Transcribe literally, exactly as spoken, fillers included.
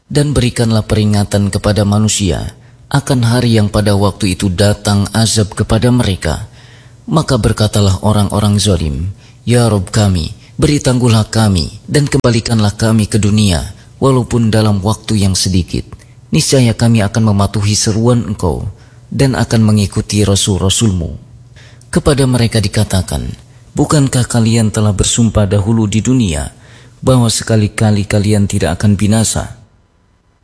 Dan berikanlah peringatan kepada manusia akan hari yang pada waktu itu datang azab kepada mereka. Maka berkatalah orang-orang zalim, "Ya Rabb kami, beri tangguhlah kami dan kembalikanlah kami ke dunia, walaupun dalam waktu yang sedikit. Niscaya kami akan mematuhi seruan Engkau dan akan mengikuti Rasul-Rasulmu." Kepada mereka dikatakan, "Bukankah kalian telah bersumpah dahulu di dunia bahwa sekali-kali kalian tidak akan binasa?